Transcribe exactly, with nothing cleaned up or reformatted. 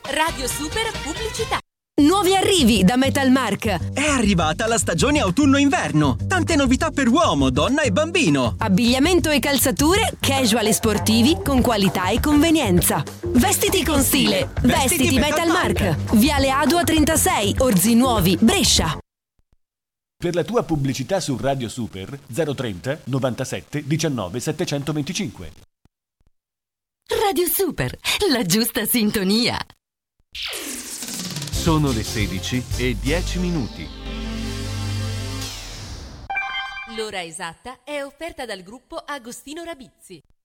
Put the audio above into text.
Radio Super Pubblicità. Nuovi arrivi da Metalmark. È arrivata la stagione autunno-inverno. Tante novità per uomo, donna e bambino. Abbigliamento e calzature casual e sportivi con qualità e convenienza. Vestiti con stile. Vestiti, Vestiti Metalmark. Metalmark. Viale Adua trentasei, Orzi Nuovi, Brescia. Per la tua pubblicità su Radio Super zero trenta novantasette diciannove settecentoventicinque. Radio Super, la giusta sintonia. Sono le sedici e dieci minuti. L'ora esatta è offerta dal gruppo Agostino Rabizzi.